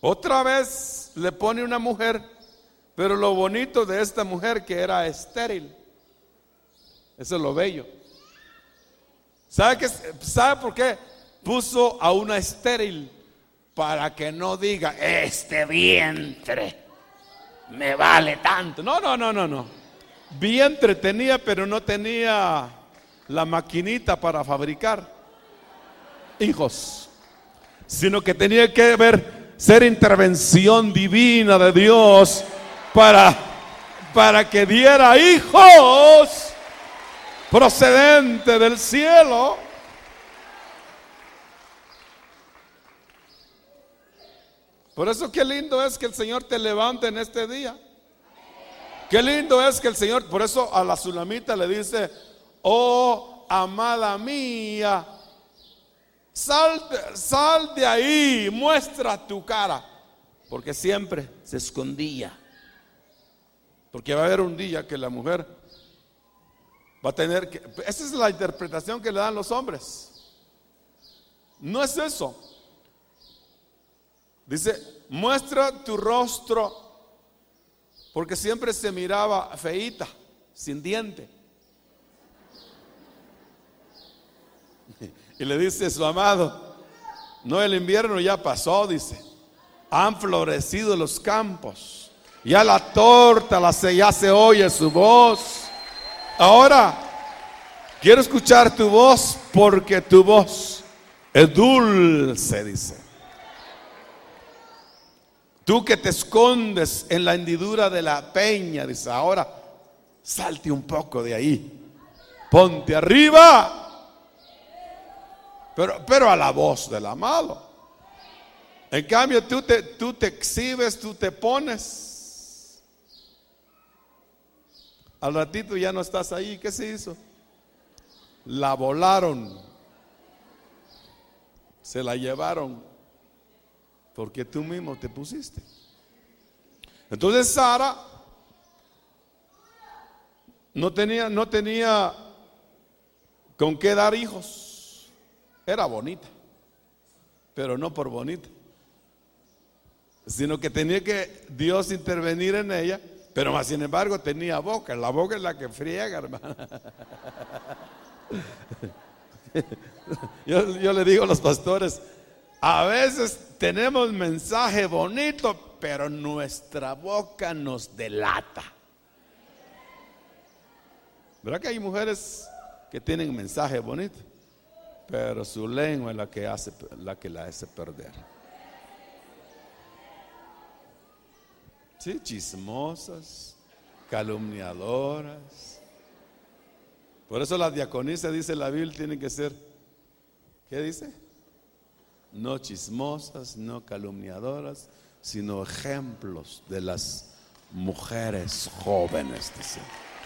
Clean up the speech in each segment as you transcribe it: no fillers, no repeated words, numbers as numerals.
Otra vez le pone una mujer, pero lo bonito de esta mujer que era estéril. Eso es lo bello. ¿Sabe por qué puso a una estéril? Para que no diga, este vientre me vale tanto. No. Vientre tenía, pero no tenía la maquinita para fabricar hijos, sino que tenía que ser intervención divina de Dios para que diera hijos procedente del cielo. Por eso qué lindo es que el Señor te levante en este día. Qué lindo es que el Señor, por eso a la Sulamita le dice, oh amada mía, sal de ahí, muestra tu cara. Porque siempre se escondía. Porque va a haber un día que la mujer va a tener que, esa es la interpretación que le dan los hombres. No es eso. Dice, muestra tu rostro, porque siempre se miraba feíta, sin diente. Y le dice su amado, no, el invierno ya pasó, dice, han florecido los campos, ya la torta ya se oye su voz. Ahora quiero escuchar tu voz, porque tu voz es dulce, dice. Tú que te escondes en la hendidura de la peña, dice, ahora salte un poco de ahí, ponte arriba. Pero a la voz del amado. En cambio tú te exhibes, tú te pones. Al ratito ya no estás ahí. ¿Qué se hizo? La volaron, se la llevaron, porque tú mismo te pusiste. Entonces Sara no tenía con qué dar hijos. Era bonita, pero no por bonita, sino que tenía que Dios intervenir en ella. Pero más sin embargo tenía boca. La boca es la que friega, hermana. Yo le digo a los pastores, a veces tenemos mensaje bonito, pero nuestra boca nos delata. ¿Verdad que hay mujeres que tienen mensaje bonito? Pero su lengua es la que la hace perder. Sí, chismosas, calumniadoras. Por eso las diaconisas, dice la Biblia, tienen que ser, ¿qué dice? No chismosas, no calumniadoras, sino ejemplos de las mujeres jóvenes, dice.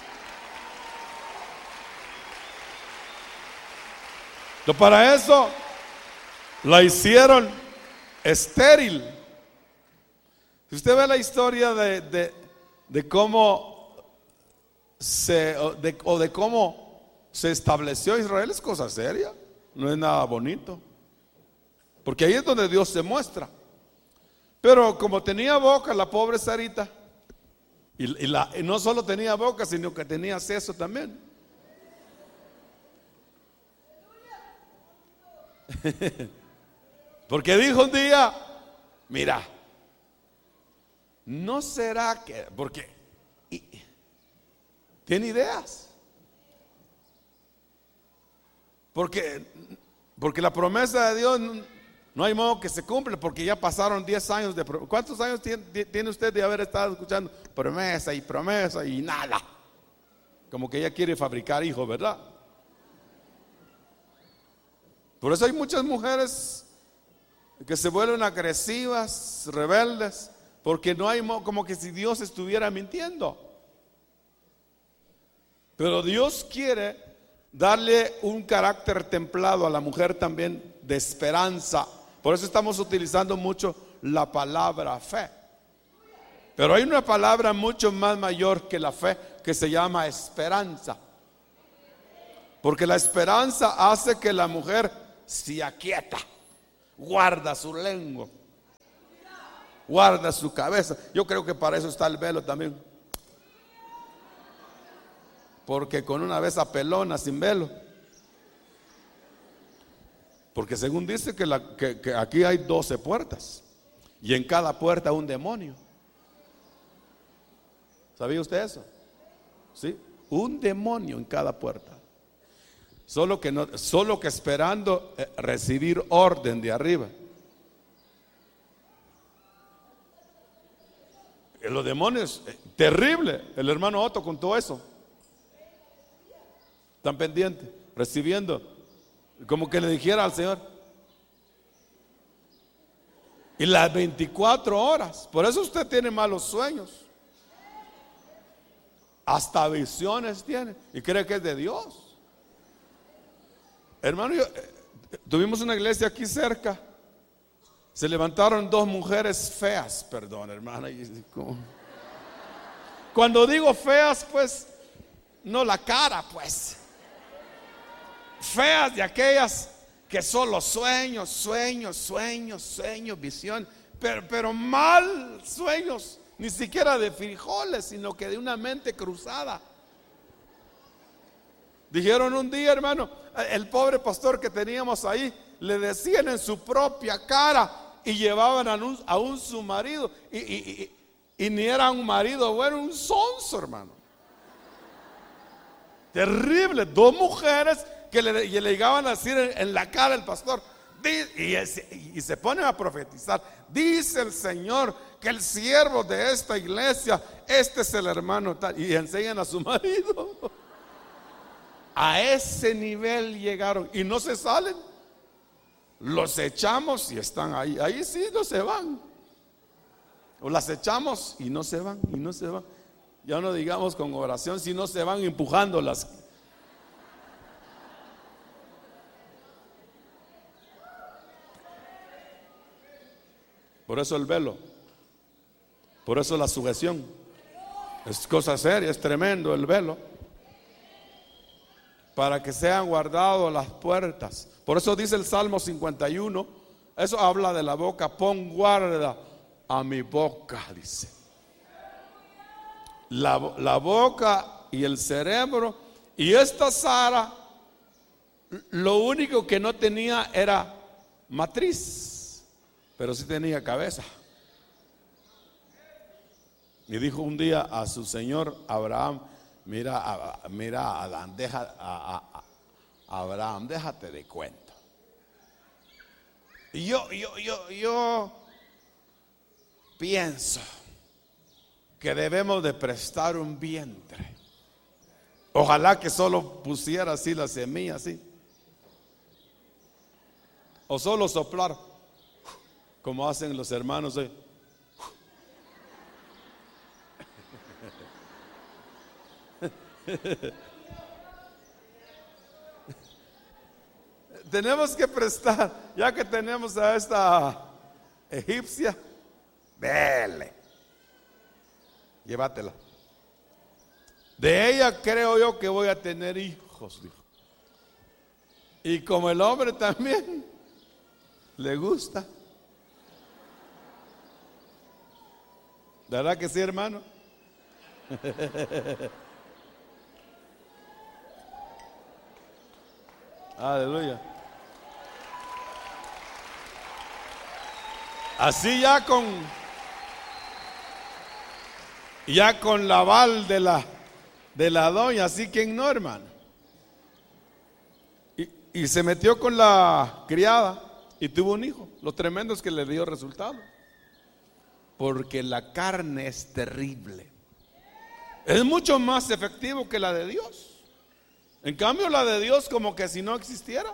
Para eso la hicieron estéril. Si usted ve la historia de cómo de cómo se estableció Israel, es cosa seria, no es nada bonito, porque ahí es donde Dios se muestra. Pero como tenía boca la pobre Sarita, y no solo tenía boca, sino que tenía seso también. Porque dijo un día, mira, ¿no será que? Porque tiene ideas. Porque la promesa de Dios no hay modo que se cumple, porque ya pasaron 10 años de promesa. ¿Cuántos años tiene usted de haber estado escuchando promesa y nada? Como que ella quiere fabricar hijos, ¿verdad? Por eso hay muchas mujeres que se vuelven agresivas, rebeldes, porque no hay como que si Dios estuviera mintiendo. Pero Dios quiere darle un carácter templado a la mujer también, de esperanza. Por eso estamos utilizando mucho la palabra fe. Pero hay una palabra mucho más mayor que la fe, que se llama esperanza. Porque la esperanza hace que la mujer se aquieta, guarda su lengua. guarda su cabeza. Yo creo que para eso está el velo también. Porque con una vez pelona sin velo. Porque según dice que aquí hay 12 puertas. Y en cada puerta un demonio. ¿Sabía usted eso? Sí, un demonio en cada puerta. Solo que esperando recibir orden de arriba. Los demonios, terrible. El hermano Otto contó eso. Están pendientes, recibiendo, como que le dijera al Señor. Y las 24 horas. Por eso usted tiene malos sueños. Hasta visiones tiene. Y cree que es de Dios. Hermano, tuvimos una iglesia aquí cerca. Se levantaron 2 mujeres feas. Perdón, hermana. Cuando digo feas, pues, no la cara, pues. Feas de aquellas que solo sueños, visión, pero mal sueños, ni siquiera de frijoles, sino que de una mente cruzada. Dijeron un día, hermano, el pobre pastor que teníamos ahí, le decían en su propia cara y llevaban a su marido, y ni era un marido bueno, un sonso, hermano. Terrible, 2 mujeres que le llegaban a decir en la cara al pastor, y se ponen a profetizar. Dice el Señor que el siervo de esta iglesia, este es el hermano tal, y enseñan a su marido. A ese nivel llegaron y no se salen. Los echamos y están ahí sí no se van. O las echamos y no se van, Ya no digamos con oración, si no se van empujándolas. Por eso el velo, por eso la sujeción. Es cosa seria, es tremendo el velo. Para que sean guardadas las puertas. Por eso dice el Salmo 51, eso habla de la boca. Pon guarda a mi boca, dice. La boca y el cerebro. Y esta Sara, lo único que no tenía era matriz, pero sí tenía cabeza. Y dijo un día a su señor Abraham: Mira, Adán, Abraham, déjate de cuento. Y yo pienso que debemos de prestar un vientre. Ojalá que solo pusiera así la semilla, así. O solo soplar, como hacen los hermanos hoy. Tenemos que prestar, ya que tenemos a esta egipcia, dele, llévatela. De ella creo yo que voy a tener hijos, dijo. Y como el hombre también le gusta, ¿verdad que sí, hermano? Aleluya. Así ya con la aval de la doña, así que no, hermano. Y se metió con la criada y tuvo un hijo. Lo tremendo es que le dio resultado. Porque la carne es terrible. Es mucho más efectivo que la de Dios. En cambio la de Dios como que si no existiera.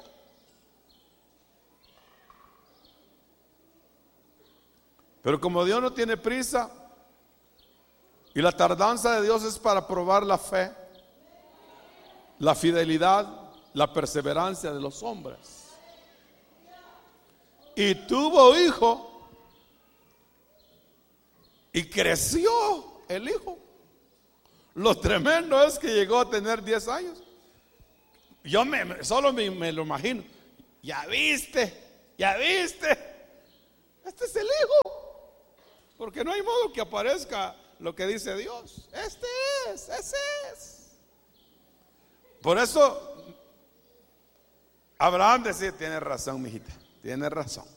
Pero como Dios no tiene prisa y la tardanza de Dios es para probar la fe, la fidelidad, la perseverancia de los hombres. Y tuvo hijo y creció el hijo. Lo tremendo es que llegó a tener 10 años. Yo solo me lo imagino. Ya viste, este es el hijo. Porque no hay modo que aparezca lo que dice Dios. Ese es. Por eso Abraham decía, tiene razón, mijita, tiene razón.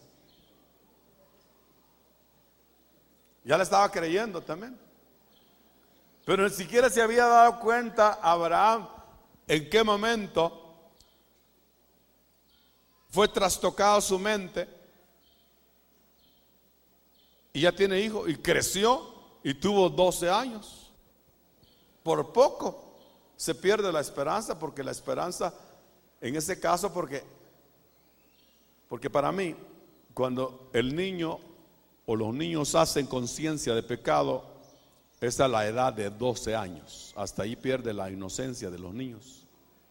Ya le estaba creyendo también. Pero ni siquiera se había dado cuenta Abraham en qué momento fue trastocado su mente y ya tiene hijo y creció y tuvo 12 años. Por poco se pierde la esperanza, porque la esperanza en ese caso, porque para mí, cuando el niño o los niños hacen conciencia de pecado, es a la edad de 12 años. Hasta ahí pierde la inocencia de los niños.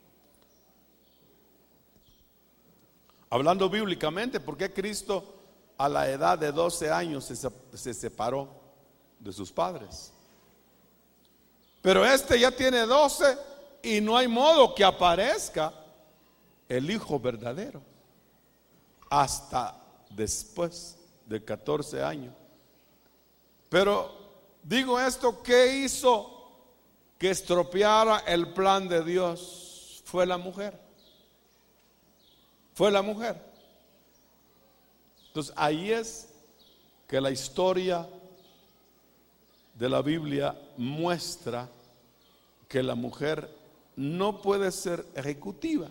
Hablando bíblicamente, ¿por qué Cristo a la edad de 12 años se separó de sus padres? Pero este ya tiene 12 y no hay modo que aparezca el hijo verdadero hasta después de 14 años. Pero digo esto, ¿qué hizo que estropeara el plan de Dios? Fue la mujer. Fue la mujer. Entonces ahí es que la historia de la Biblia muestra que la mujer no puede ser ejecutiva.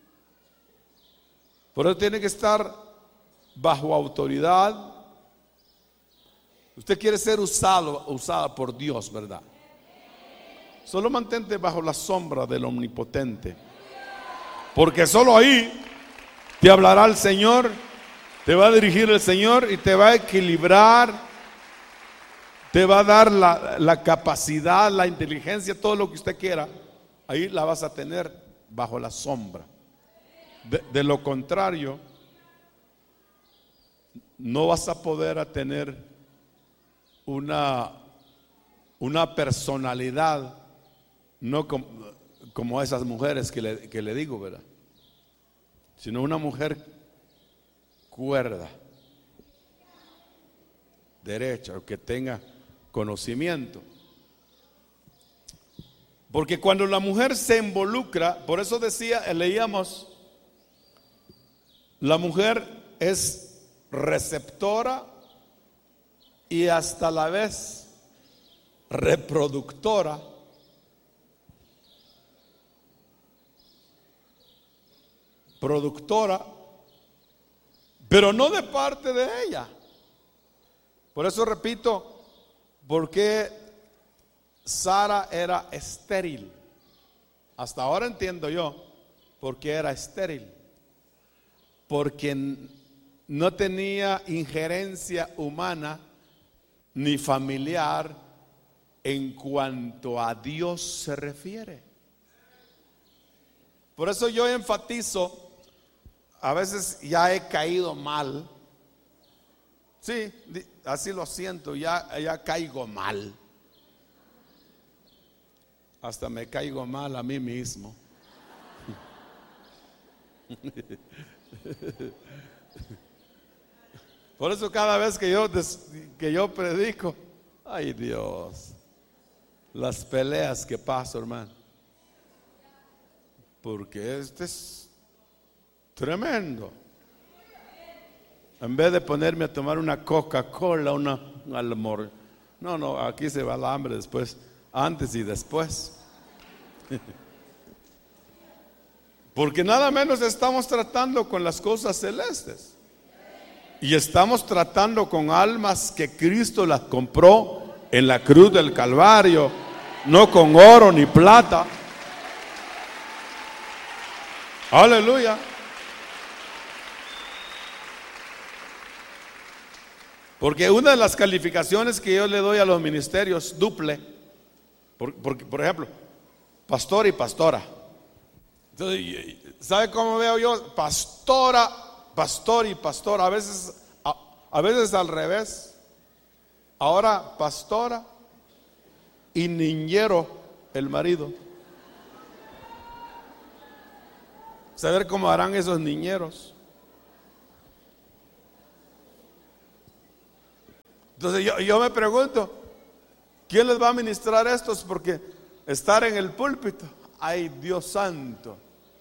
Por eso tiene que estar bajo autoridad. Usted quiere ser usada por Dios, ¿verdad? Solo mantente bajo la sombra del Omnipotente, porque solo ahí te hablará el Señor, te va a dirigir el Señor y te va a equilibrar, te va a dar la capacidad, la inteligencia, todo lo que usted quiera. Ahí la vas a tener bajo la sombra. De lo contrario, no vas a poder tener una personalidad, no como esas mujeres que le digo, ¿verdad? Sino una mujer cuerda, derecha, o que tenga conocimiento. Porque cuando la mujer se involucra, por eso leíamos, la mujer es receptora y hasta la vez reproductora. Productora, pero no de parte de ella. Por eso repito, porque Sara era estéril. Hasta ahora entiendo yo por qué era estéril. Porque no tenía injerencia humana ni familiar en cuanto a Dios se refiere. Por eso yo enfatizo, a veces ya he caído mal. Sí, así lo siento, ya caigo mal. Hasta me caigo mal a mí mismo. Por eso cada vez que yo predico, ay Dios, las peleas que paso, hermano. Porque este es tremendo. En vez de ponerme a tomar una Coca-Cola, un almor. No, aquí se va el hambre después, antes y después. Porque nada menos estamos tratando con las cosas celestes. Y estamos tratando con almas que Cristo las compró en la cruz del Calvario, no con oro ni plata. Aleluya. Porque una de las calificaciones que yo le doy a los ministerios duple, por ejemplo, pastor y pastora. Entonces, ¿sabe cómo veo yo? Pastora, pastor y pastora. A veces al revés. Ahora pastora y niñero el marido. Saber cómo harán esos niñeros. Entonces yo me pregunto, ¿quién les va a ministrar estos? Porque estar en el púlpito, ay Dios santo,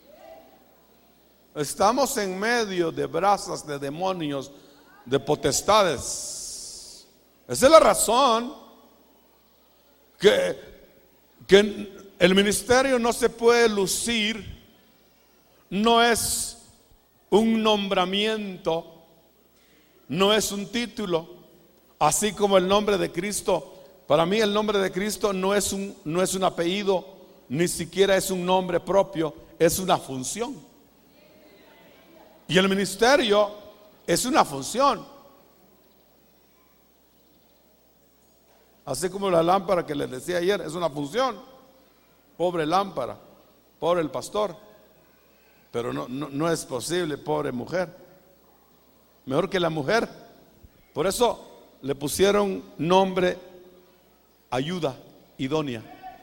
estamos en medio de brasas de demonios, de potestades. Esa es la razón que el ministerio no se puede lucir, no es un nombramiento, no es un título, así como el nombre de Cristo. Para mí el nombre de Cristo no es un apellido, ni siquiera es un nombre propio, es una función. Y el ministerio es una función. Así como la lámpara que les decía ayer, es una función. Pobre lámpara, pobre el pastor. Pero no es posible, pobre mujer. Mejor que la mujer. Por eso le pusieron nombre ayuda idónea.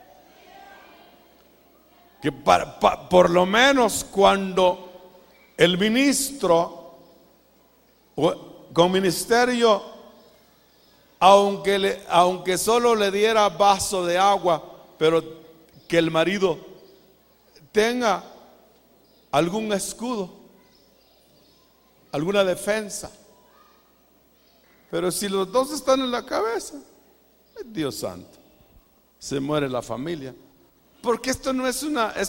Que por lo menos cuando el ministro con ministerio, aunque solo le diera vaso de agua, pero que el marido tenga algún escudo, alguna defensa. Pero si los dos están en la cabeza, Dios santo, se muere la familia. Porque esto no es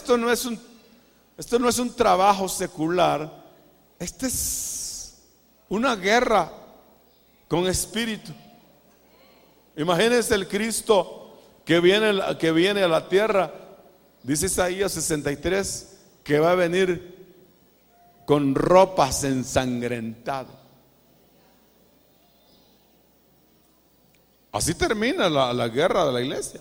un trabajo secular. Esta es una guerra con espíritu. Imagínense el Cristo que viene a la tierra. Dice Isaías 63 que va a venir con ropas ensangrentadas. Así termina la guerra de la iglesia.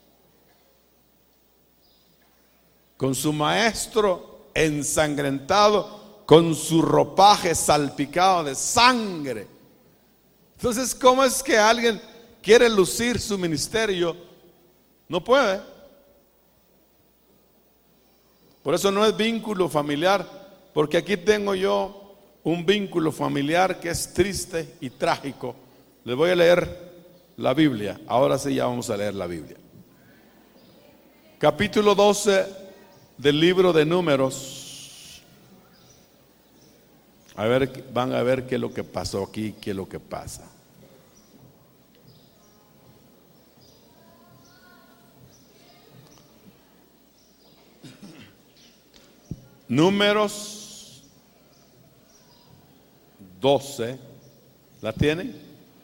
Con su maestro ensangrentado, con su ropaje salpicado de sangre. Entonces, ¿cómo es que alguien quiere lucir su ministerio? No puede. Por eso no es vínculo familiar, porque aquí tengo yo un vínculo familiar que es triste y trágico. Les voy a leer la Biblia. Ahora sí, ya vamos a leer la Biblia. Capítulo 12 del libro de Números. Van a ver qué es lo que pasó aquí, qué es lo que pasa. Números 12. ¿La tienen?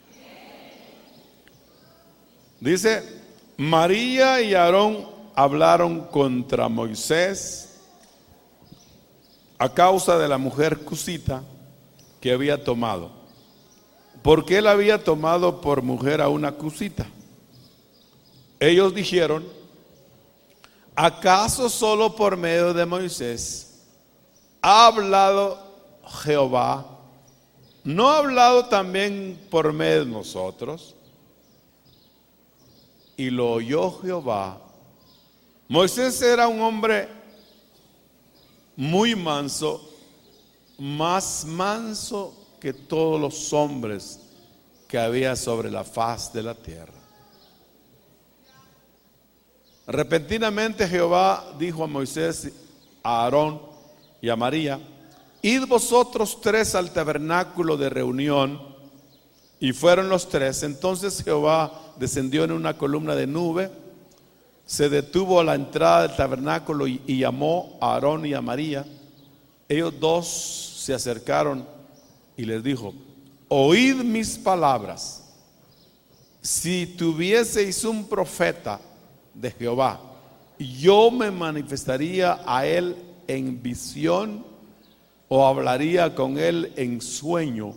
Dice: María y Aarón hablaron contra Moisés a causa de la mujer cusita que había tomado, porque él había tomado por mujer a una cusita. Ellos dijeron: ¿acaso solo por medio de Moisés ha hablado Jehová? ¿No ha hablado también por medio de nosotros? Y lo oyó Jehová. Moisés era un hombre muy manso, más manso que todos los hombres que había sobre la faz de la tierra. Repentinamente Jehová dijo a Moisés, a Aarón y a María: id vosotros tres al tabernáculo de reunión. Y fueron los tres. Entonces Jehová descendió en una columna de nube, se detuvo a la entrada del tabernáculo y llamó a Aarón y a María. Ellos dos se acercaron y les dijo: oíd mis palabras. Si tuvieseis un profeta de Jehová, yo me manifestaría a él en visión o hablaría con él en sueño.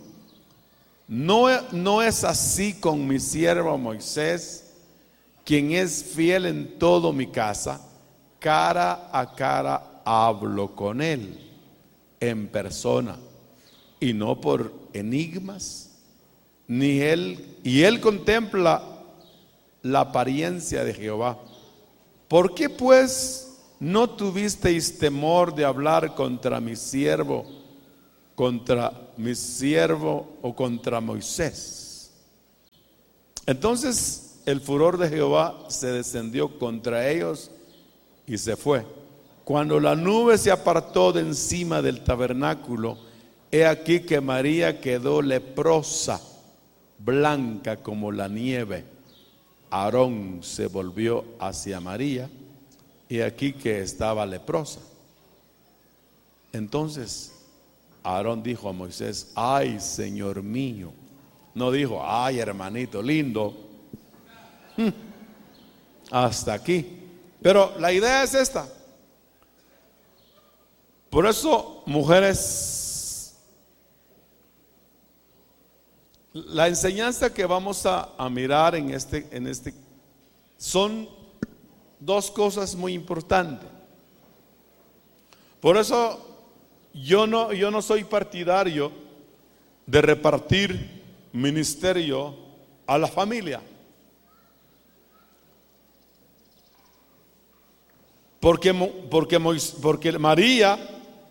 No es así con mi siervo Moisés, quien es fiel en todo mi casa. Cara a cara hablo con él en persona y no por enigmas. Y él contempla la apariencia de Jehová. ¿Por qué pues no tuvisteis temor de hablar contra mi siervo o contra Moisés? Entonces el furor de Jehová se descendió contra ellos y se fue. Cuando la nube se apartó de encima del tabernáculo, he aquí que María quedó leprosa, blanca como la nieve. Aarón se volvió hacia María, y aquí que estaba leprosa. Entonces Aarón dijo a Moisés: ay, Señor mío. No dijo: ay, hermanito lindo. Hasta aquí. Pero la idea es esta. Por eso, mujeres, la enseñanza que vamos a mirar en este son dos cosas muy importantes. Por eso yo no soy partidario de repartir ministerio a la familia. Porque María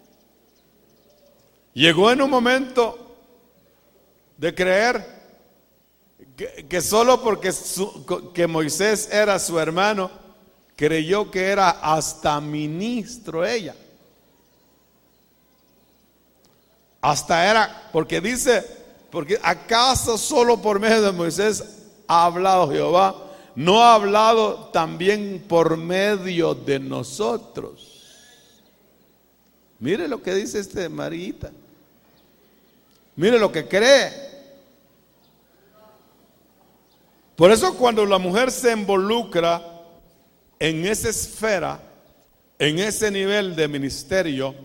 llegó en un momento de creer que solo porque que Moisés era su hermano, creyó que era hasta ministro ella. Hasta era, porque dice, porque acaso solo por medio de Moisés ha hablado Jehová, no ha hablado también por medio de nosotros. Mire lo que dice Marita. Mire lo que cree. Por eso cuando la mujer se involucra en esa esfera, en ese nivel de ministerio,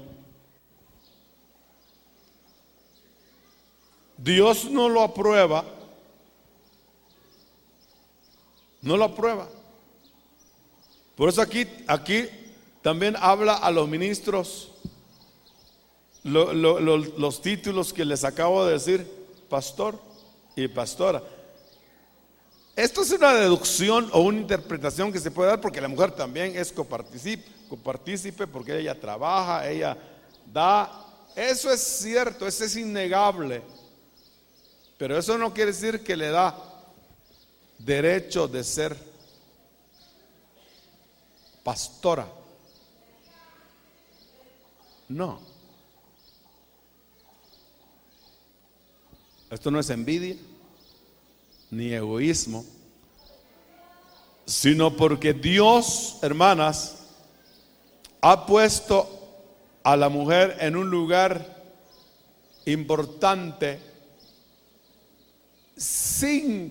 Dios no lo aprueba. No lo aprueba. Por eso aquí también habla a los ministros los títulos que les acabo de decir: pastor y pastora. Esto es una deducción o una interpretación que se puede dar, porque la mujer también es copartícipe, porque ella trabaja, ella da. Eso es cierto, eso es innegable. Pero eso no quiere decir que le da derecho de ser pastora. No. Esto no es envidia ni egoísmo, sino porque Dios, hermanas, ha puesto a la mujer en un lugar importante sin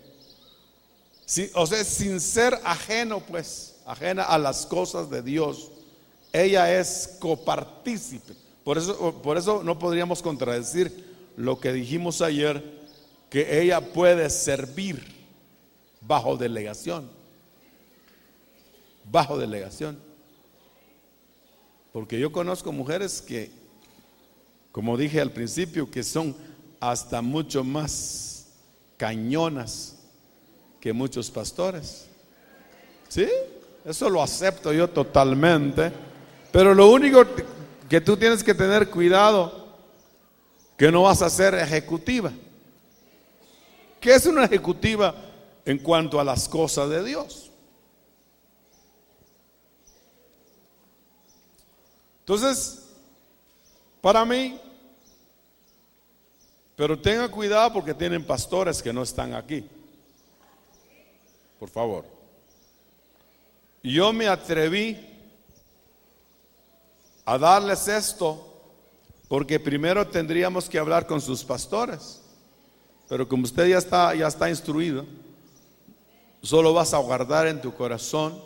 ser ajena a las cosas de Dios. Ella es copartícipe. Por eso no podríamos contradecir lo que dijimos ayer, que ella puede servir bajo delegación. Bajo delegación. Porque yo conozco mujeres que, como dije al principio, que son hasta mucho más cañonas que muchos pastores. ¿Sí? Eso lo acepto yo totalmente. Pero lo único que tú tienes que tener cuidado, que no vas a ser ejecutiva. ¿Qué es una ejecutiva en cuanto a las cosas de Dios? Entonces, para mí, pero tenga cuidado porque tienen pastores que no están aquí. Por favor. Yo me atreví a darles esto porque primero tendríamos que hablar con sus pastores. Pero como usted ya está instruido, solo vas a guardar en tu corazón.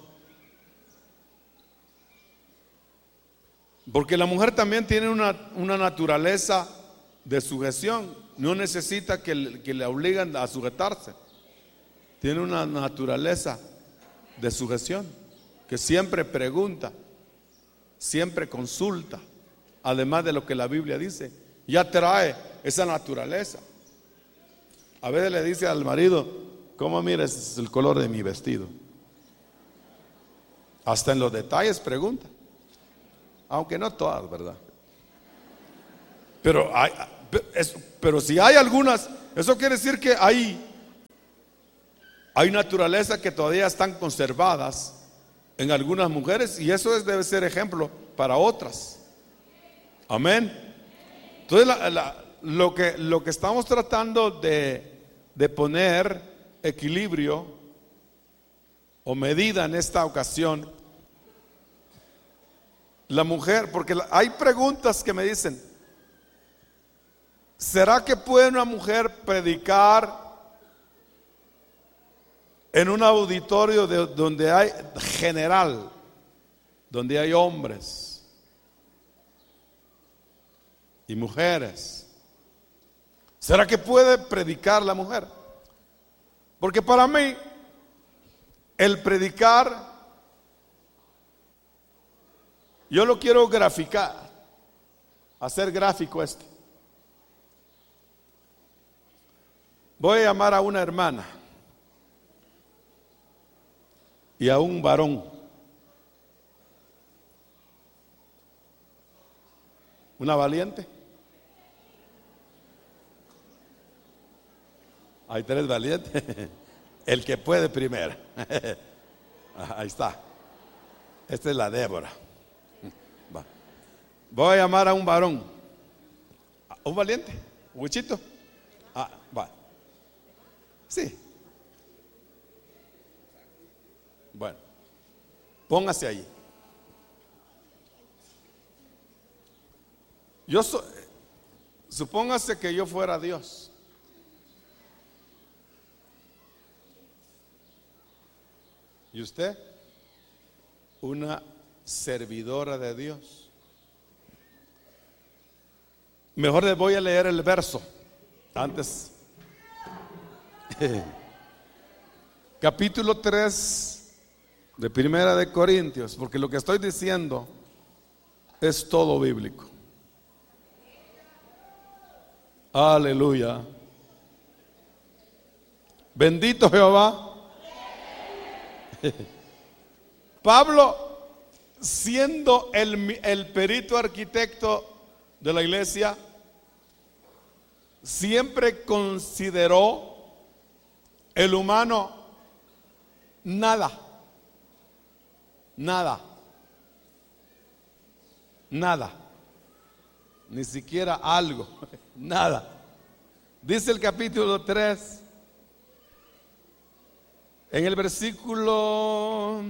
Porque la mujer también tiene una naturaleza de sujeción. No necesita que le obliguen a sujetarse. Tiene una naturaleza de sujeción, que siempre pregunta, siempre consulta, además de lo que la Biblia dice. Ya trae esa naturaleza. A veces le dice al marido: ¿cómo mires el color de mi vestido? Hasta en los detalles pregunta. Aunque no todas, ¿verdad? Pero si hay algunas, eso quiere decir que hay Hay naturalezas que todavía están conservadas en algunas mujeres y eso debe ser ejemplo para otras. Amén. Entonces lo que estamos tratando de poner equilibrio o medida en esta ocasión, la mujer, porque hay preguntas que me dicen, ¿será que puede una mujer predicar en un auditorio donde hay general, donde hay hombres y mujeres? ¿Será que puede predicar la mujer? Porque para mí el predicar, yo lo quiero graficar, hacer gráfico esto. Voy a llamar a una hermana y a un varón. ¿Una valiente? Hay 3 valientes. El que puede primero. Ahí está. Esta es la Débora. Voy a llamar a un varón. ¿Un valiente? ¿Huichito? Va. Sí. Bueno, póngase ahí. Supóngase que yo fuera Dios. ¿Y usted? Una servidora de Dios. Mejor les voy a leer el verso antes. Capítulo 3 de Primera de Corintios, porque lo que estoy diciendo es todo bíblico. Aleluya. Bendito Jehová. Pablo, siendo el perito arquitecto de la iglesia, siempre consideró el humano nada, ni siquiera algo, nada. Dice el capítulo 3, en el versículo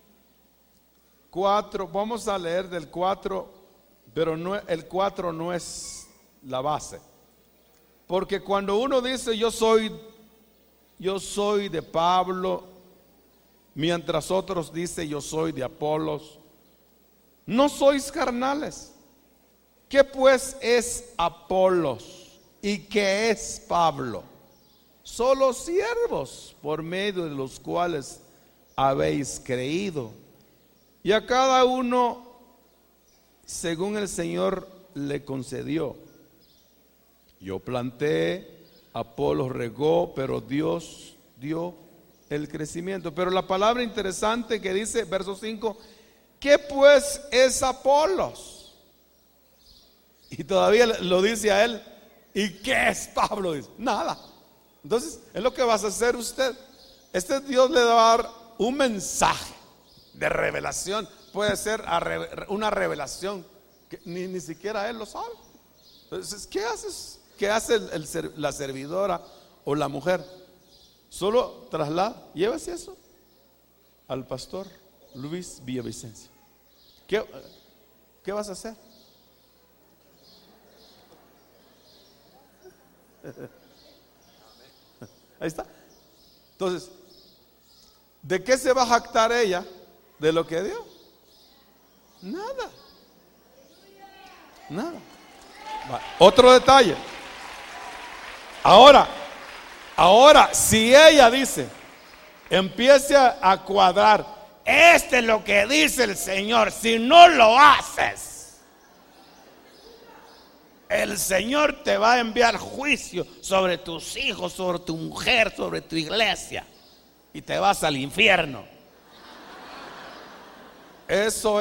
4, vamos a leer del 4, pero el 4 no es la base. Porque cuando uno dice yo soy de Pablo, mientras otros dicen yo soy de Apolos, no sois carnales. ¿Qué pues es Apolos y qué es Pablo? Solo siervos por medio de los cuales habéis creído, y a cada uno según el Señor le concedió. Yo planté, Apolos regó, pero Dios dio el crecimiento. Pero la palabra interesante que dice, verso 5, ¿qué pues es Apolos? Y todavía lo dice a él. ¿Y qué es Pablo? Dice, nada. Entonces, es lo que vas a hacer usted. Dios le va a dar un mensaje de revelación. Puede ser una revelación que ni siquiera él lo sabe. Entonces, ¿qué haces? ¿Qué hace la servidora o la mujer? Solo traslada, llévese eso al pastor Luis Villavicencio. ¿Qué vas a hacer? Ahí está. Entonces, ¿de qué se va a jactar ella? ¿De lo que dio? Nada. Otro detalle. Ahora, si ella dice, empiece a cuadrar, este es lo que dice el Señor, si no lo haces, el Señor te va a enviar juicio sobre tus hijos, sobre tu mujer, sobre tu iglesia, y te vas al infierno. Eso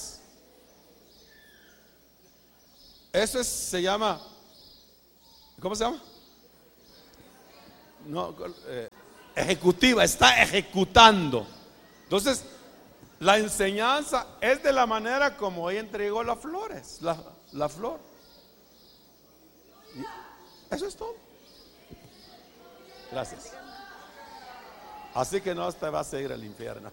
se llama, ¿cómo se llama? No, ejecutiva, está ejecutando. Entonces, la enseñanza es de la manera como ella entregó las flores, la flor. Eso es todo. Gracias. Así que no te vas a ir al infierno.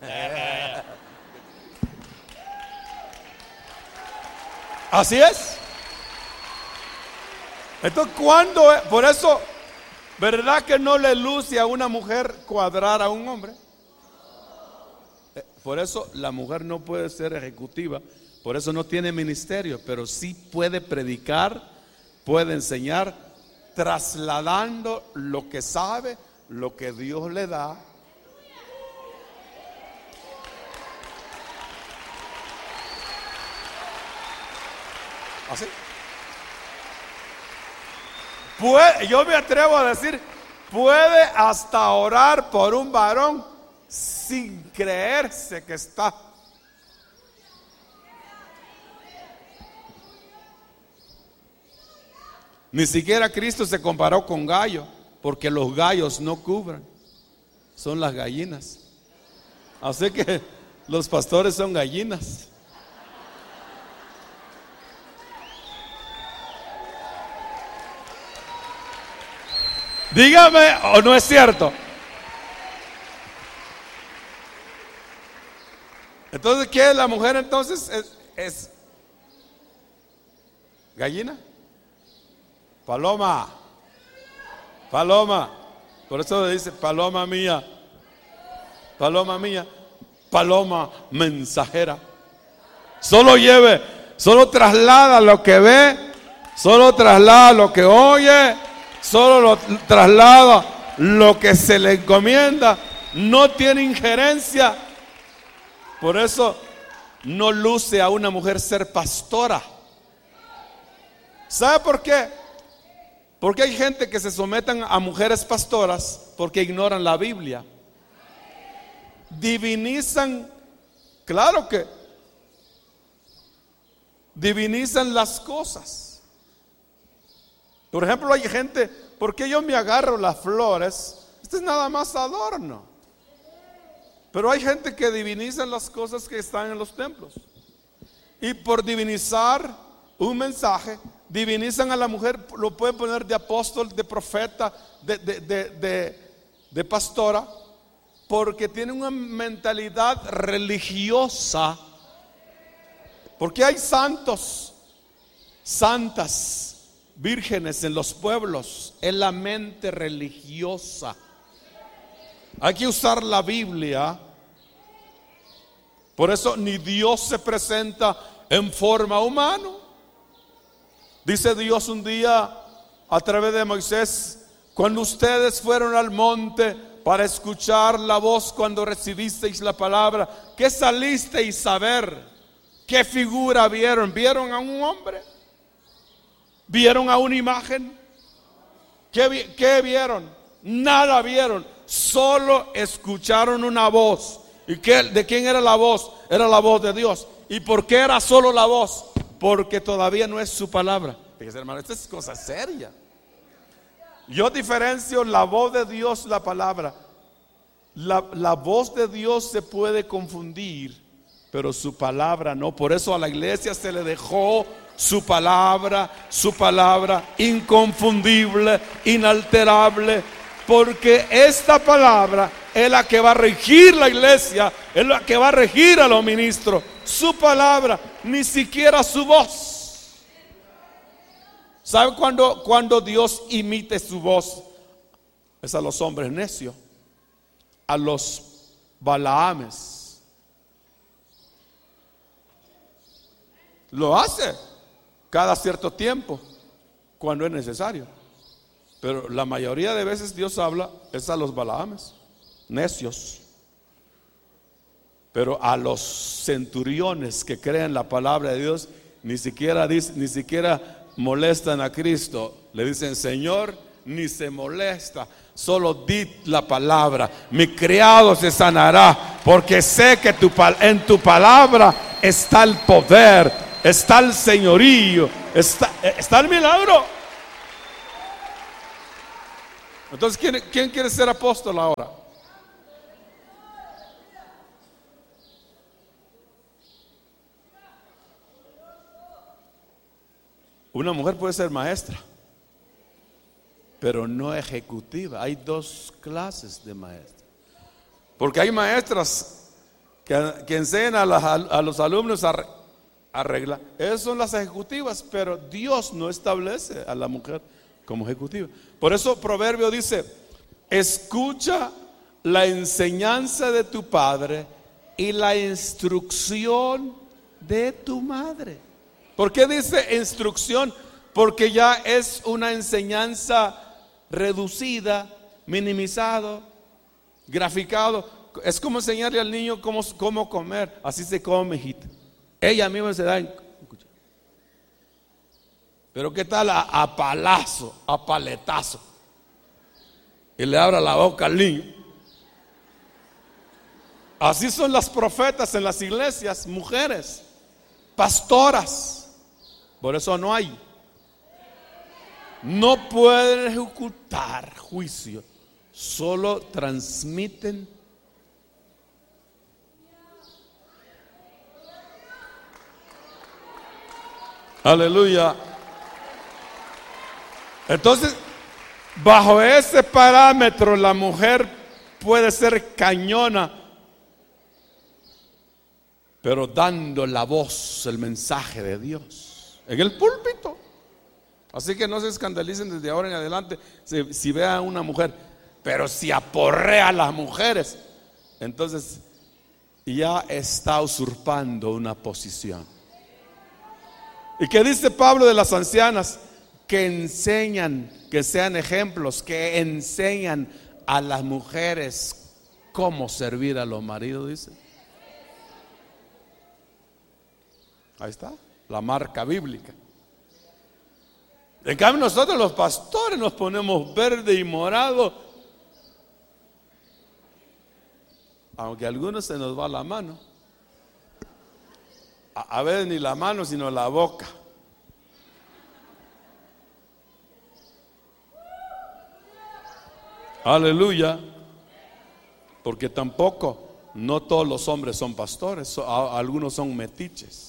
Así es. Entonces, por eso, ¿verdad que no le luce a una mujer cuadrar a un hombre? Por eso la mujer no puede ser ejecutiva, por eso no tiene ministerio, pero sí puede predicar, puede enseñar, trasladando lo que sabe, lo que Dios le da. ¿Así? Yo me atrevo a decir, puede hasta orar por un varón sin creerse que está. Ni siquiera Cristo se comparó con gallo, porque los gallos no cubren, son las gallinas. Así que los pastores son gallinas. Dígame, ¿o no es cierto? Entonces, ¿qué es la mujer entonces? Es gallina. Paloma. Paloma. Por eso le dice paloma mía. Paloma mía. Paloma mensajera. Solo traslada lo que ve, solo traslada lo que oye, solo lo traslada lo que se le encomienda. No tiene injerencia. Por eso no luce a una mujer ser pastora. ¿Sabe por qué? Porque hay gente que se someten a mujeres pastoras porque ignoran la Biblia. Divinizan, claro que divinizan las cosas. Por ejemplo, hay gente, ¿por qué yo me agarro las flores? Esto es nada más adorno. Pero hay gente que diviniza las cosas que están en los templos. Y por divinizar un mensaje, divinizan a la mujer, lo pueden poner de apóstol, de profeta, de pastora, porque tienen una mentalidad religiosa. Porque hay santos, santas, vírgenes en los pueblos. Es la mente religiosa. Hay que usar la Biblia. Por eso ni Dios se presenta en forma humana. Dice Dios un día a través de Moisés: cuando ustedes fueron al monte para escuchar la voz, cuando recibisteis la palabra, ¿qué salisteis a ver? ¿Qué figura vieron? ¿Vieron a un hombre? ¿Vieron a una imagen? ¿Qué vieron? Nada vieron. Solo escucharon una voz. ¿Y de quién era la voz? Era la voz de Dios. ¿Y por qué era solo la voz? Porque todavía no es su palabra. Fíjese, hermano, esta es cosa seria. Yo diferencio la voz de Dios, la palabra. La voz de Dios se puede confundir, pero su palabra no. Por eso a la iglesia se le dejó su palabra inconfundible, inalterable. Porque esta palabra es la que va a regir la iglesia, es la que va a regir a los ministros. Su palabra, ni siquiera su voz. ¿Sabe cuando Dios imite su voz? Es a los hombres necios, a los Balaames. Lo hace cada cierto tiempo, cuando es necesario. Pero la mayoría de veces Dios habla es a los Balaames, necios. Pero a los centuriones que creen la palabra de Dios, ni siquiera molestan a Cristo. Le dicen: Señor, ni se molesta, solo di la palabra, mi criado se sanará, porque sé que en tu palabra está el poder, está el señorío, está el milagro. Entonces, ¿quién quiere ser apóstol ahora? Una mujer puede ser maestra, pero no ejecutiva. Hay dos clases de maestras. Porque hay maestras que enseñan a los alumnos a arreglar. Esas son las ejecutivas, pero Dios no establece a la mujer como ejecutiva. Por eso Proverbio dice: escucha la enseñanza de tu padre y la instrucción de tu madre. ¿Por qué dice instrucción? Porque ya es una enseñanza reducida, minimizado, graficado. Es como enseñarle al niño cómo comer. Así se come, hijita. Ella misma se da. Pero ¿qué tal a palazo, a paletazo? Y le abra la boca al niño. Así son las profetas en las iglesias, mujeres, pastoras. Por eso no pueden ejecutar juicio, solo transmiten. Aleluya. Entonces, bajo ese parámetro, la mujer puede ser cañona, pero dando la voz, el mensaje de Dios en el púlpito. Así que no se escandalicen desde ahora en adelante si vean a una mujer. Pero si aporrea a las mujeres, entonces ya está usurpando una posición. ¿Y qué dice Pablo de las ancianas? Que enseñan, que sean ejemplos, que enseñan a las mujeres cómo servir a los maridos, dice. Ahí está, la marca bíblica. En cambio nosotros los pastores nos ponemos verde y morado, aunque a algunos se nos va la mano. A veces ni la mano sino la boca. Aleluya. Porque tampoco, no todos los hombres son pastores, algunos son metiches.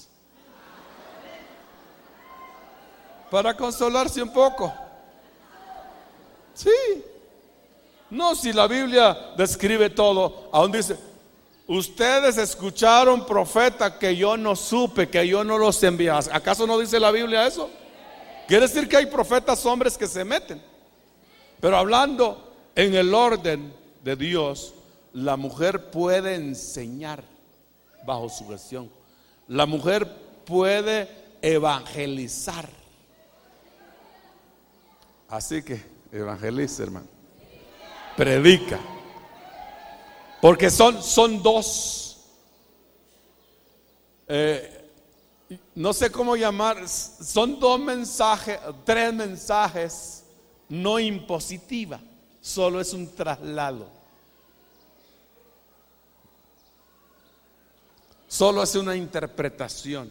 Para consolarse un poco. Sí. No, si la Biblia describe todo, aún dice: ustedes escucharon profeta que yo no supe, que yo no los envié. ¿Acaso no dice la Biblia eso? Quiere decir que hay profetas hombres que se meten. Pero hablando en el orden de Dios, la mujer puede enseñar bajo sujeción. La mujer puede evangelizar. Así que evangeliza, hermano. Predica. Porque son dos. No sé cómo llamar. Son dos mensajes, tres mensajes, no impositiva. Solo es un traslado. Solo es una interpretación.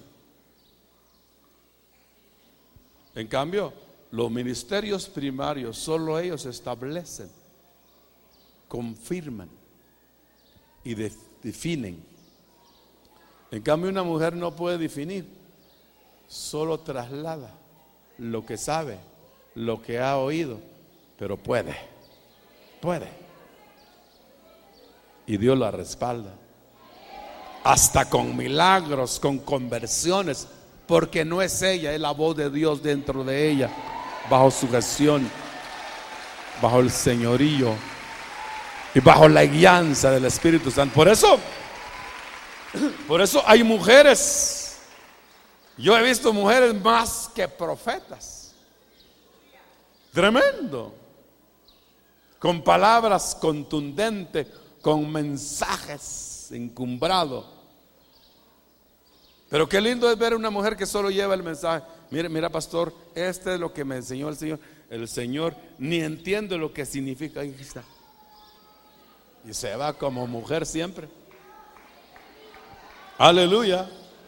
En cambio, los ministerios primarios, solo ellos establecen, confirman y definen. En cambio, una mujer no puede definir, solo traslada lo que sabe, lo que ha oído, pero puede. Y Dios la respalda, hasta con milagros, con conversiones, porque no es ella, es la voz de Dios dentro de ella, bajo sujeción, bajo el señorío y bajo la guianza del Espíritu Santo. Por eso hay mujeres. Yo he visto mujeres más que profetas. Tremendo. Con palabras contundentes, con mensajes encumbrados. Pero qué lindo es ver a una mujer que solo lleva el mensaje. Mira, pastor, este es lo que me enseñó el Señor. El Señor ni entiende lo que significa. Ahí está. Y se va como mujer siempre. Aleluya.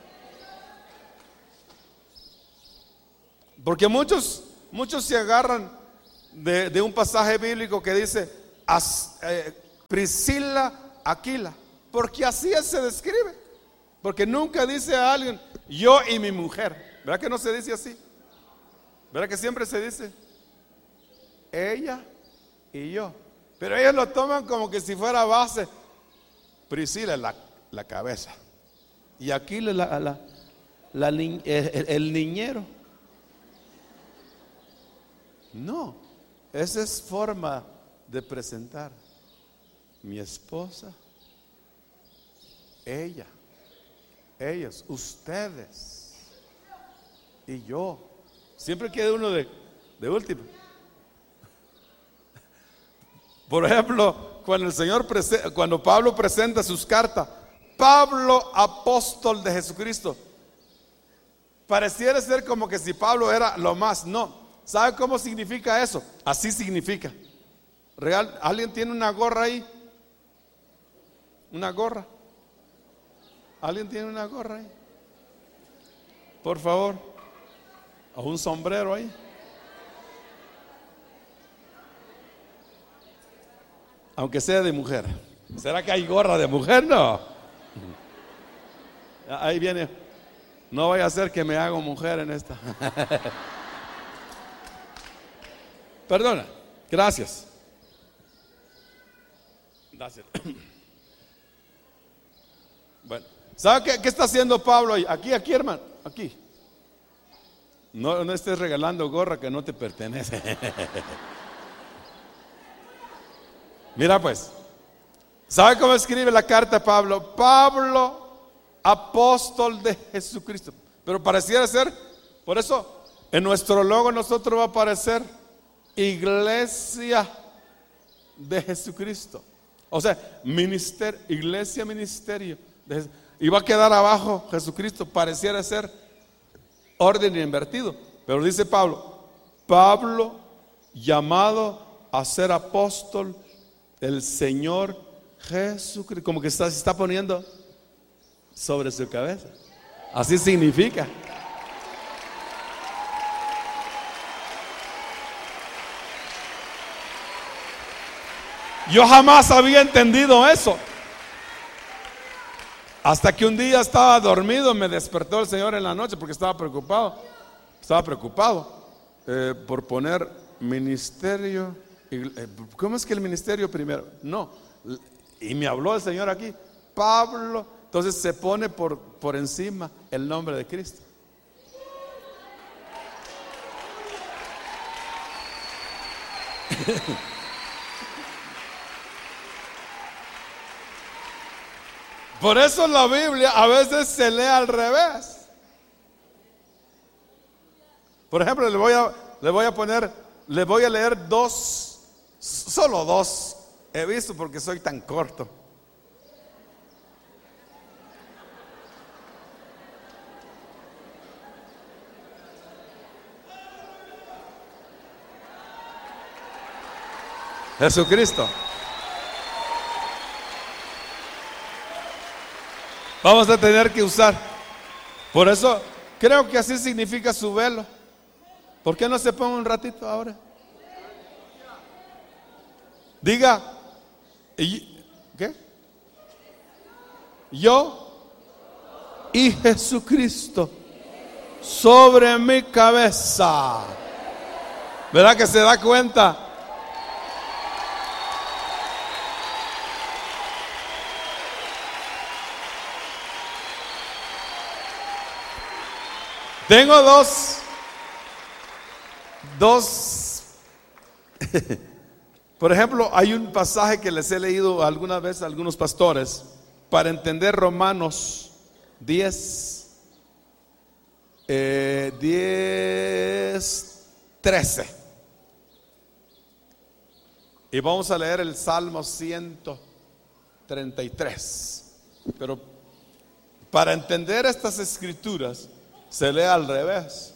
Porque muchos se agarran de un pasaje bíblico que dice Priscila, Aquila, porque así se describe. Porque nunca dice a alguien yo y mi mujer. ¿Verdad que no se dice así? ¿Verdad que siempre se dice ella y yo? Pero ellos lo toman como que si fuera base. Priscila es la cabeza. Y aquí el niñero. No, esa es forma de presentar. Mi esposa, ella, ellos, ustedes y yo. Siempre queda uno de último. Por ejemplo, cuando Pablo presenta sus cartas, Pablo, apóstol de Jesucristo, pareciera ser como que si Pablo era lo más. No, ¿sabe cómo significa eso? Así significa. Real, ¿alguien tiene una gorra ahí? ¿Una gorra? ¿Alguien tiene una gorra ahí? Por favor. ¿O un sombrero ahí? Aunque sea de mujer. ¿Será que hay gorra de mujer? No. Ahí viene. No vaya a ser que me haga mujer en esta. Perdona. Gracias. Gracias. Bueno, ¿sabe qué está haciendo Pablo ahí? Aquí, hermano. Aquí. No estés regalando gorra que no te pertenece. Mira pues, ¿sabe cómo escribe la carta Pablo? Pablo, apóstol de Jesucristo. Pero pareciera ser, por eso en nuestro logo nosotros va a aparecer Iglesia de Jesucristo. O sea, ministerio, iglesia, ministerio. Y va a quedar abajo Jesucristo, pareciera ser orden invertido. Pero dice Pablo, llamado a ser apóstol el Señor Jesucristo, como que se está poniendo sobre su cabeza. Así significa. Yo jamás había entendido eso. Hasta que un día estaba dormido, me despertó el Señor en la noche porque estaba preocupado. Por poner ministerio. ¿Cómo es que el ministerio primero? No. Y me habló el Señor aquí, Pablo. Entonces se pone por encima el nombre de Cristo. Por eso la Biblia a veces se lee al revés. Por ejemplo, le voy a leer solo dos. He visto porque soy tan corto. Jesucristo. Vamos a tener que usar. Por eso creo que así significa su velo. ¿Por qué no se pone un ratito ahora? Diga, ¿qué? Yo y Jesucristo sobre mi cabeza. ¿Verdad que se da cuenta? Tengo dos. Por ejemplo, hay un pasaje que les he leído alguna vez a algunos pastores para entender Romanos 10:13. Y vamos a leer el Salmo 133. Pero para entender estas escrituras se lee al revés.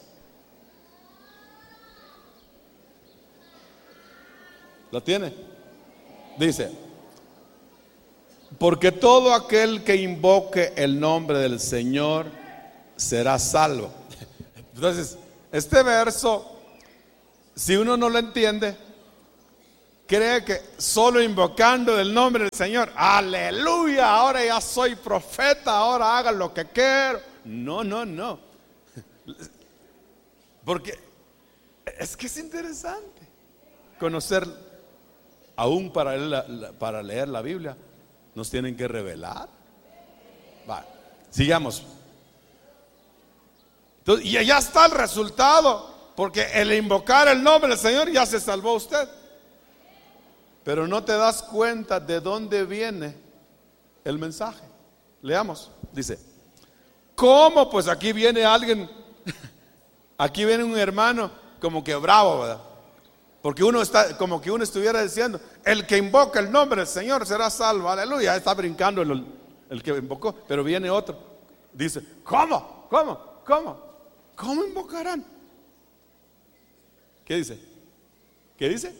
¿La tiene? Dice: porque todo aquel que invoque el nombre del Señor será salvo. Entonces, este verso, si uno no lo entiende, cree que solo invocando el nombre del Señor, aleluya, ahora ya soy profeta, ahora haga lo que quiero. No. Porque Es que es interesante conocer, aún para leer la Biblia, nos tienen que revelar. Va, sigamos. Entonces, y ya está el resultado, porque el invocar el nombre del Señor ya se salvó usted. Pero no te das cuenta de dónde viene el mensaje. Leamos, dice: ¿cómo? Pues aquí viene alguien, aquí viene un hermano como que bravo, ¿verdad? Porque uno está, como que uno estuviera diciendo: el que invoca el nombre del Señor será salvo, aleluya. Está brincando el que invocó, pero viene otro, dice: ¿cómo? ¿Cómo invocarán? ¿Qué dice? ¿Qué dice?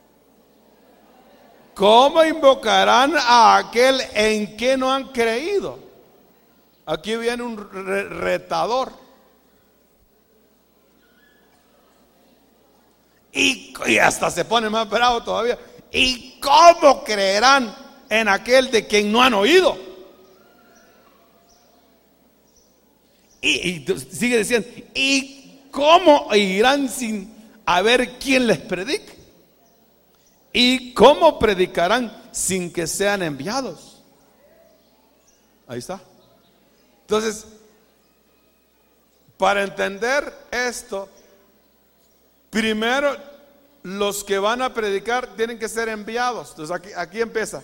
¿Cómo invocarán a aquel en que no han creído? Aquí viene un retador. Y hasta se pone más bravo todavía. ¿Y cómo creerán en aquel de quien no han oído? Y sigue diciendo: ¿y cómo irán sin haber quien les predique? ¿Y cómo predicarán sin que sean enviados? Ahí está. Entonces, para entender esto, primero los que van a predicar tienen que ser enviados. Entonces aquí empieza: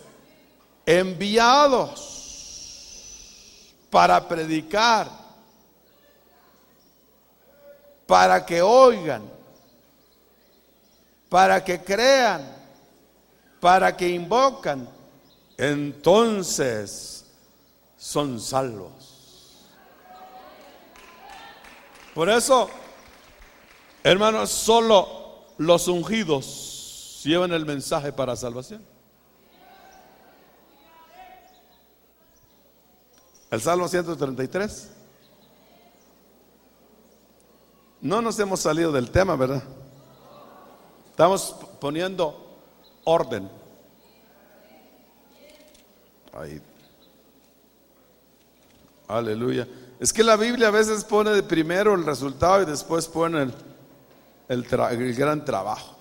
enviados para predicar, para que oigan, para que crean, para que invocan, entonces son salvos. Por eso, hermanos, solo los ungidos llevan el mensaje para salvación. El Salmo 133. No nos hemos salido del tema, ¿verdad? Estamos poniendo orden. Ahí. Aleluya. Es que la Biblia a veces pone de primero el resultado y después pone el gran trabajo.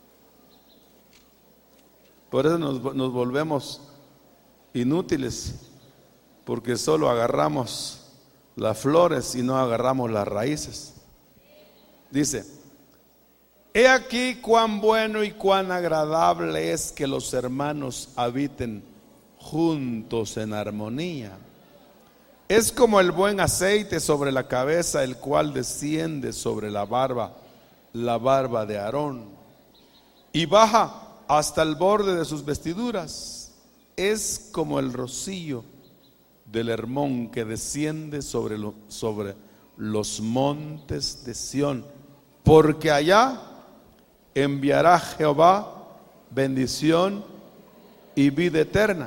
Por eso nos volvemos inútiles, porque solo agarramos las flores y no agarramos las raíces. Dice: he aquí cuán bueno y cuán agradable es que los hermanos habiten juntos en armonía. Es como el buen aceite sobre la cabeza, el cual desciende sobre la barba de Aarón, y baja hasta el borde de sus vestiduras. Es como el rocío del Hermón que desciende sobre los montes de Sión, porque allá enviará Jehová bendición y vida eterna.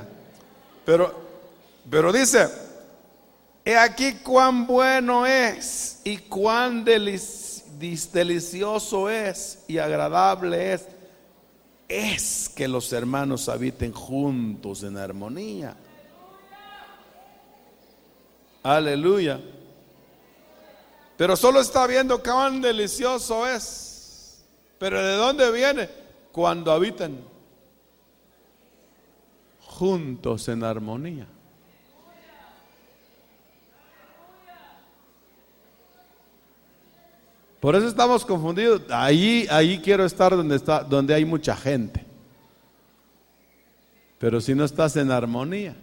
Pero dice: he aquí cuán bueno es y cuán delicioso es y agradable es que los hermanos habiten juntos en armonía. Aleluya. Pero solo está viendo cuán delicioso es. Pero ¿de dónde viene? Cuando habitan juntos en armonía. Por eso estamos confundidos. Ahí quiero estar donde hay mucha gente. Pero si no estás en armonía,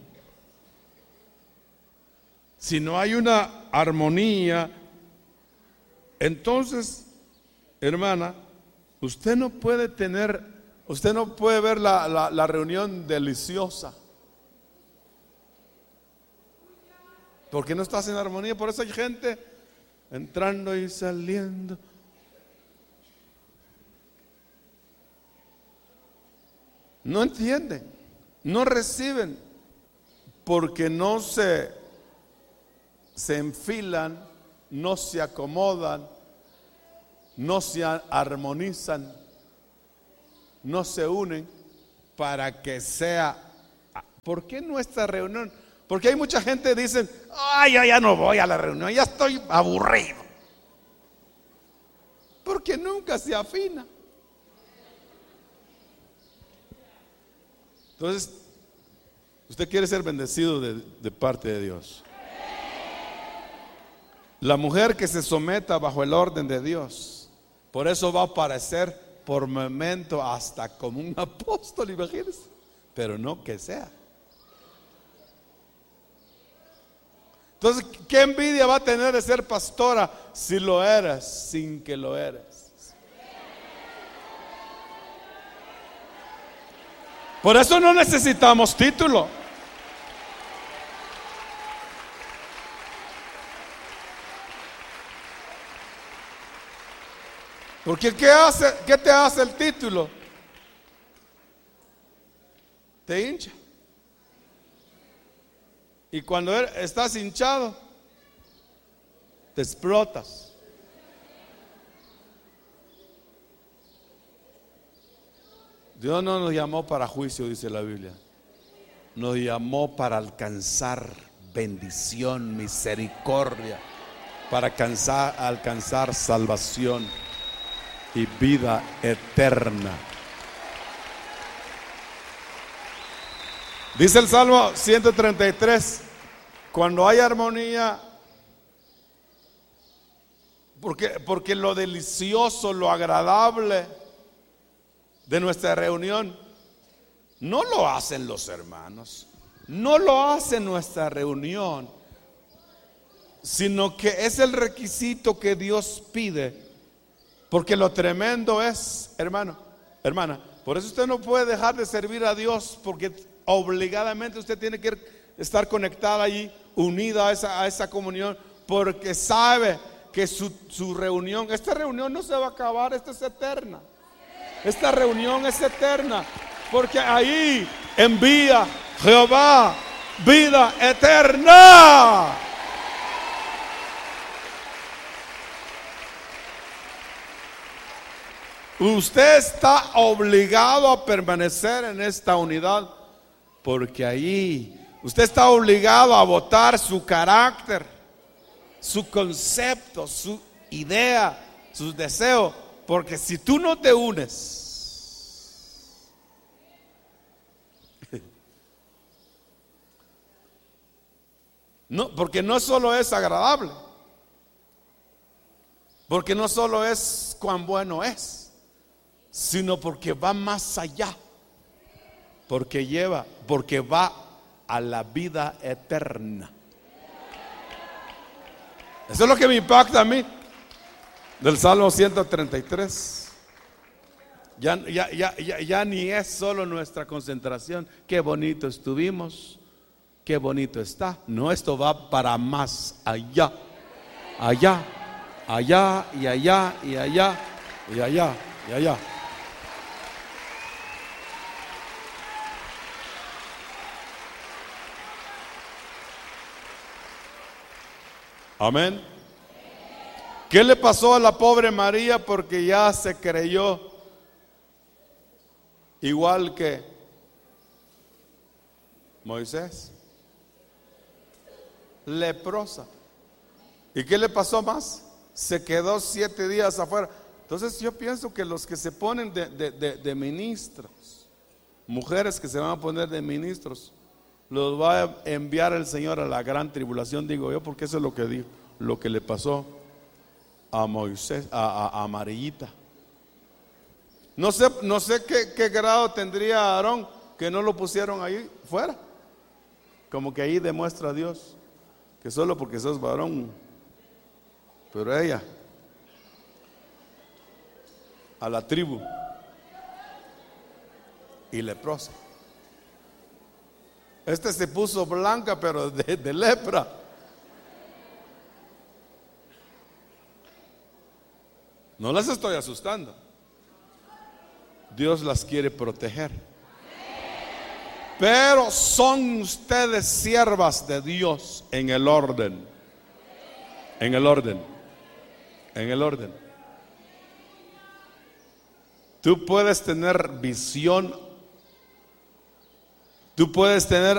si no hay una armonía, entonces, hermana, usted no puede ver la reunión deliciosa, porque no estás en armonía. Por eso hay gente entrando y saliendo. No entienden, no reciben, porque no se enfilan, no se acomodan, no se armonizan, no se unen para que sea. ¿Por qué nuestra reunión? Porque hay mucha gente que dicen: ay, yo ya no voy a la reunión, ya estoy aburrido. ¿Por porque nunca se afina. Entonces, usted quiere ser bendecido de parte de Dios. La mujer que se someta bajo el orden de Dios, por eso va a parecer por momento hasta como un apóstol, imagínense, pero no que sea. Entonces, ¿qué envidia va a tener de ser pastora si lo eres, sin que lo eres? Por eso no necesitamos título. Porque ¿qué te hace el título? Te hincha. Y cuando estás hinchado, te explotas. Dios no nos llamó para juicio, dice la Biblia. Nos llamó para alcanzar bendición, misericordia, para alcanzar salvación y vida eterna. Dice el Salmo 133, cuando hay armonía, porque lo delicioso, lo agradable de nuestra reunión no lo hacen los hermanos, no lo hace nuestra reunión, sino que es el requisito que Dios pide. Porque lo tremendo es, hermano, hermana, por eso usted no puede dejar de servir a Dios, porque obligadamente usted tiene que estar conectada allí, unida a esa comunión, porque sabe que su reunión, esta reunión no se va a acabar, esta es eterna. Esta reunión es eterna, porque ahí envía Jehová vida eterna. Usted está obligado a permanecer en esta unidad, porque ahí usted está obligado a botar su carácter, su concepto, su idea, sus deseos, porque si tú no te unes, no, porque no solo es agradable, porque no solo es cuán bueno es, sino porque va más allá, porque va a la vida eterna. Eso es lo que me impacta a mí del Salmo 133. Ya ni es solo nuestra concentración. Qué bonito estuvimos, qué bonito está. No, esto va para más allá, allá, allá y allá y allá y allá y allá. Amén. ¿Qué le pasó a la pobre María? Porque ya se creyó igual que Moisés, leprosa. ¿Y qué le pasó más? Se quedó 7 días afuera. Entonces yo pienso que los que se ponen de ministros, mujeres que se van a poner de ministros, los va a enviar el Señor a la gran tribulación, digo yo, porque eso es lo que dijo, lo que le pasó a Moisés, a Amarillita. No sé qué grado tendría Aarón, que no lo pusieron ahí fuera. Como que ahí demuestra a Dios que solo porque sos varón. Pero ella, a la tribu, y leprosa. Este se puso blanca, pero de lepra. No las estoy asustando. Dios las quiere proteger. Pero son ustedes siervas de Dios en el orden. En el orden. En el orden. Tú puedes tener visión. Tú puedes tener